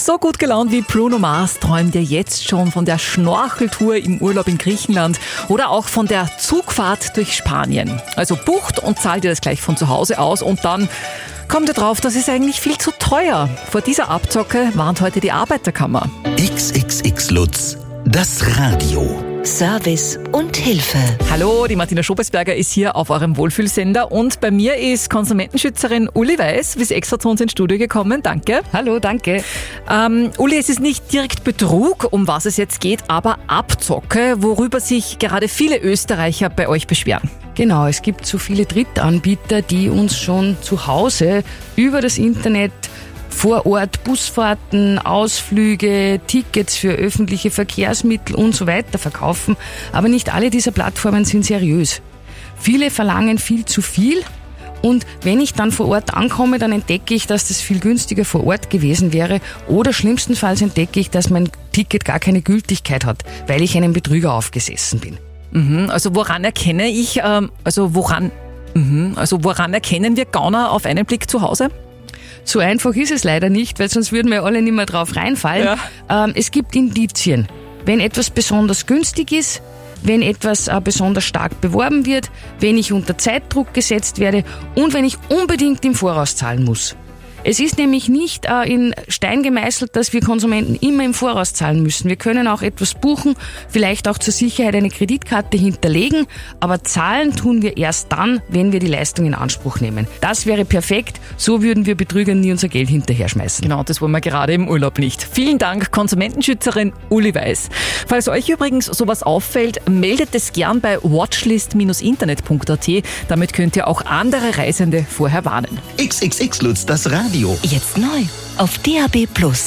So gut gelaunt wie Bruno Mars träumt ihr jetzt schon von der Schnorcheltour im Urlaub in Griechenland oder auch von der Zugfahrt durch Spanien. Also bucht und zahlt ihr das gleich von zu Hause aus und dann kommt ihr drauf, das ist eigentlich viel zu teuer. Vor dieser Abzocke warnt heute die Arbeiterkammer. XXX Lutz, das Radio. Service und Hilfe. Hallo, die Martina Schobesberger ist hier auf eurem Wohlfühlsender und bei mir ist Konsumentenschützerin Uli Weiß, ist extra zu uns ins Studio gekommen. Danke. Hallo, danke. Uli, es ist nicht direkt Betrug, um was es jetzt geht, aber Abzocke, worüber sich gerade viele Österreicher bei euch beschweren. Genau, es gibt so viele Drittanbieter, die uns schon zu Hause über das Internet vor Ort Busfahrten, Ausflüge, Tickets für öffentliche Verkehrsmittel und so weiter verkaufen. Aber nicht alle dieser Plattformen sind seriös. Viele verlangen viel zu viel und wenn ich dann vor Ort ankomme, dann entdecke ich, dass das viel günstiger vor Ort gewesen wäre oder schlimmstenfalls entdecke ich, dass mein Ticket gar keine Gültigkeit hat, weil ich einem Betrüger aufgesessen bin. Also woran erkenne ich, woran erkennen wir Gauner auf einen Blick zu Hause? So einfach ist es leider nicht, weil sonst würden wir alle nicht mehr drauf reinfallen. Ja. Es gibt Indizien. Wenn etwas besonders günstig ist, wenn etwas besonders stark beworben wird, wenn ich unter Zeitdruck gesetzt werde und wenn ich unbedingt im Voraus zahlen muss. Es ist nämlich nicht in Stein gemeißelt, dass wir Konsumenten immer im Voraus zahlen müssen. Wir können auch etwas buchen, vielleicht auch zur Sicherheit eine Kreditkarte hinterlegen, aber zahlen tun wir erst dann, wenn wir die Leistung in Anspruch nehmen. Das wäre perfekt, so würden wir Betrügern nie unser Geld hinterher schmeißen. Genau, das wollen wir gerade im Urlaub nicht. Vielen Dank, Konsumentenschützerin Uli Weiß. Falls euch übrigens sowas auffällt, meldet es gern bei watchlist-internet.at. Damit könnt ihr auch andere Reisende vorher warnen. XXX Lutz, das Radio. Jetzt neu auf DAB+.